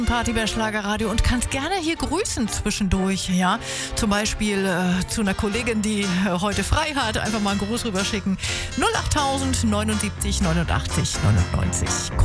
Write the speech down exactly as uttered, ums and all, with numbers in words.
Party bei Schlagerradio und kannst gerne hier grüßen zwischendurch, ja. Zum Beispiel äh, zu einer Kollegin, die äh, heute frei hat, einfach mal einen Gruß rüberschicken. null acht tausend neunundsiebzig neunundachtzig neunundneunzig.